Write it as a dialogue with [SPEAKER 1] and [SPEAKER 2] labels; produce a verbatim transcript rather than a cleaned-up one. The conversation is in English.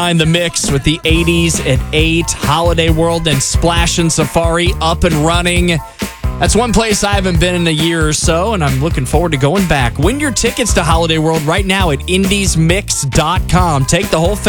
[SPEAKER 1] Find the mix with the eighties at eight, Holiday World and Splash and Safari up and running. That's one place I haven't been in a year or so, and I'm looking forward to going back. Win your tickets to Holiday World right now at indies mix dot com. Take the whole family